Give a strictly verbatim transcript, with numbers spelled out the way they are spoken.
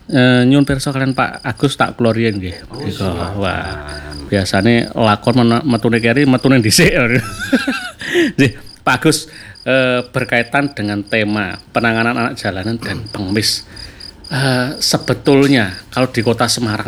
Eh, nyuwun pirsa kalian Pak Agus tak kula riyen nggih. Oh, Monggo. Wah, silakan. biasane lakon men- metune keri metune dhisik. Nggih, Pak Agus, eh, berkaitan dengan tema penanganan anak jalanan dan pengemis. Eh, sebetulnya kalau di Kota Semarang